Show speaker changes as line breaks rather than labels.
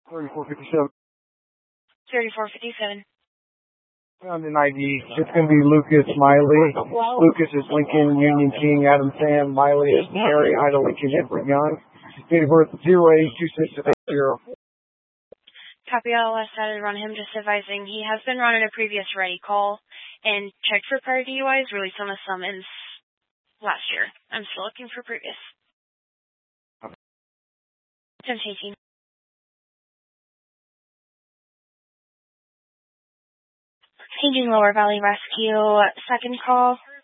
3457.
3457.
Found an ID. It's going to be Lucas Miley. Lucas is Lincoln, Union King, Adam Sam. Miley is Mary, Ida Lincoln, Edward Young. Date of birth 082680.
Copy all last started run him, just advising he has been running a previous ready call and checked for prior DUIs, released on a summons last year. I'm still looking for previous. 1018. Paging Lower Valley Rescue, second call.